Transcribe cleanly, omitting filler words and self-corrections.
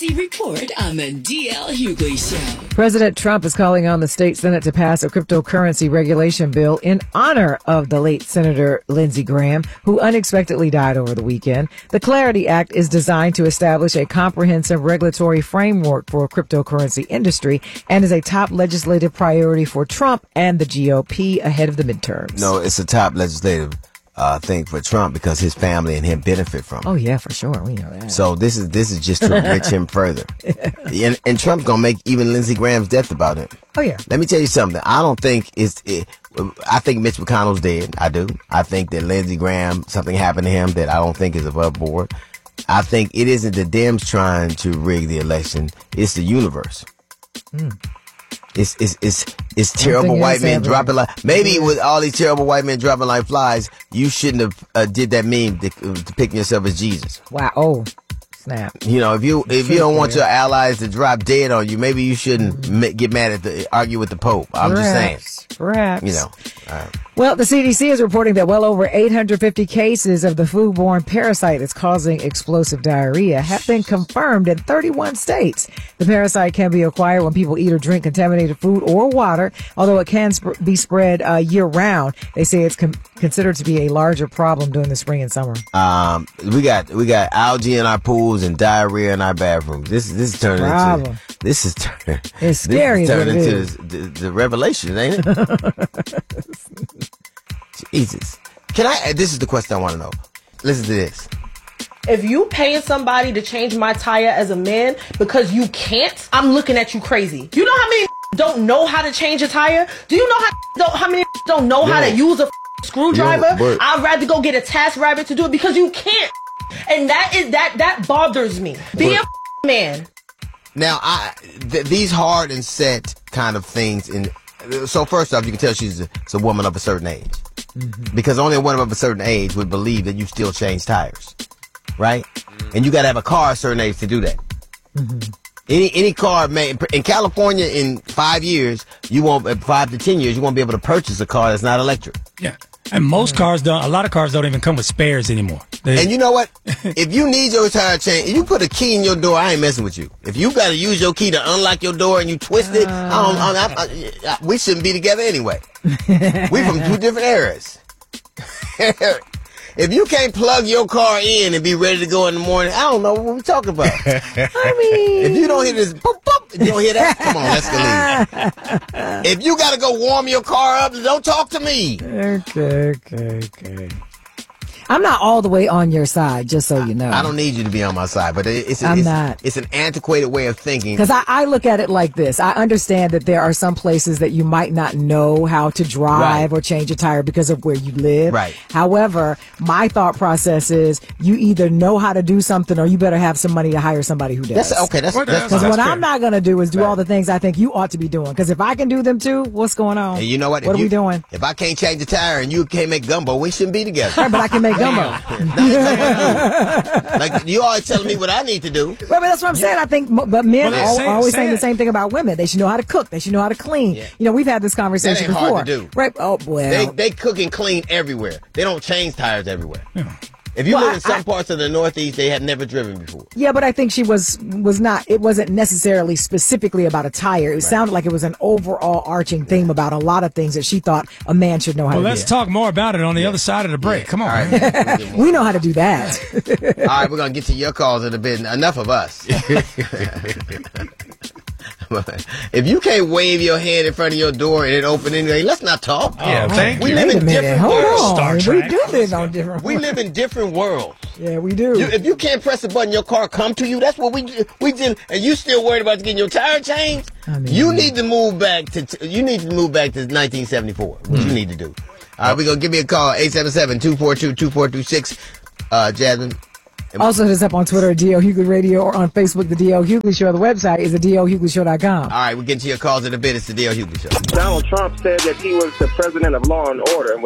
Conspiracy Report on the DL Hughley Show. President Trump is calling on the state Senate to pass a cryptocurrency regulation bill in honor of the late Senator Lindsey Graham, who unexpectedly died over the weekend. The Clarity Act is designed to establish a comprehensive regulatory framework for cryptocurrency industry and is a top legislative priority for Trump and the GOP ahead of the midterms. No, it's a top legislative thing for Trump because his family and him benefit from it. Oh yeah, for sure. We know that. So this is just to enrich him further. And Trump's gonna make even Lindsey Graham's death about him. Oh yeah. Let me tell you something. I don't think I think Mitch McConnell's dead. I do. I think that Lindsey Graham, something happened to him that I don't think is above board. I think it isn't the Dems trying to rig the election. It's the universe. It's terrible white men dropping like, maybe with all these terrible white men dropping like flies, you shouldn't have did that meme depicting yourself as Jesus. Wow. Oh, snap. You know, if you don't want your allies to drop dead on you, maybe you shouldn't get mad at argue with the Pope. I'm just saying. Perhaps. You know. Well, the CDC is reporting that well over 850 cases of the foodborne parasite that's causing explosive diarrhea have been confirmed in 31 states. The parasite can be acquired when people eat or drink contaminated food or water, although it can be spread year-round. They say it's considered to be a larger problem during the spring and summer. We got algae in our pools and diarrhea in our bathrooms. This is turning into it's scary. This is turning into the revelation, ain't it? Jesus. This is the question I want to know. Listen to this. If you paying somebody to change my tire as a man because you can't, I'm looking at you crazy. You know how many don't know how to change a tire? Do you know how many don't know how to use a screwdriver? I'd rather go get a TaskRabbit to do it because you can't. And that bothers me. Be a man. Now, these hard and set kind of things. So first off, you can tell she's a woman of a certain age. Mm-hmm. Because only a woman of a certain age would believe that you still change tires. Right? And you got to have a car a certain age to do that. Mm-hmm. Any car in California in 5 years, 5 to 10 years, you won't be able to purchase a car that's not electric. Yeah. And most cars don't, a lot of cars don't even come with spares anymore. And you know what? If you need your tire changed, if you put a key in your door, I ain't messing with you. If you got to use your key to unlock your door and you twist it, we shouldn't be together anyway. We from two different eras. If you can't plug your car in and be ready to go in the morning, I don't know what we're talking about. I mean, if you don't hear this, boop, boop, if you don't hear that, come on, let's go leave. If you got to go warm your car up, don't talk to me. Okay. I'm not all the way on your side, just so you know. I don't need you to be on my side, but it's an antiquated way of thinking. Because I look at it like this. I understand that there are some places that you might not know how to drive or change a tire because of where you live. Right. However, my thought process is you either know how to do something or you better have some money to hire somebody who does. That's because what I'm not going to do is do all the things I think you ought to be doing. Because if I can do them too, what's going on? And you know what? What are we doing? If I can't change the tire and you can't make gumbo, we shouldn't be together. Right, but I can make gumbo. Like you always telling me what I need to do. Well, but that's what I'm saying. I think, but men are always saying the same thing about women. They should know how to cook. They should know how to clean. Yeah. You know, we've had this conversation that ain't before. Hard to do. Right? Oh, well. They cook and clean everywhere. They don't change tires everywhere. Yeah. If you live in some parts of the Northeast, they had never driven before. Yeah, but I think she was not. It wasn't necessarily specifically about a tire. It sounded like it was an overall arching theme about a lot of things that she thought a man should know how to do. Well, let's talk more about it on the other side of the break. Come on. Right. We know how to do that. All right, we're going to get to your calls in a bit. Enough of us. If you can't wave your hand in front of your door and it open anyway, let's not talk. Yeah, thank you. We live in different worlds. We do live on different worlds. We live in different worlds. Yeah, we do. If you can't press a button, your car come to you. That's what we did. And you still worried about getting your tire changed? I mean, you need to move back to 1974. What you need to do. All right, we're going to give me a call, 877-242-2426. Jasmine. Also hit us up on Twitter at DL Hughley Radio or on Facebook, The DL Hughley Show. The website is thedlhugleyshow.com. All right, we'll get to your calls in a bit. It's The DL Hughley Show. Donald Trump said that he was the president of law and order. And